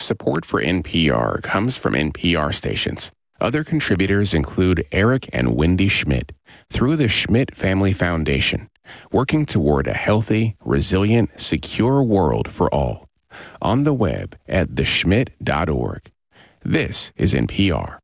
Support for NPR comes from NPR stations. Other contributors include Eric and Wendy Schmidt through the Schmidt Family Foundation, working toward a healthy, resilient, secure world for all. On the web at theschmidt.org. This is NPR.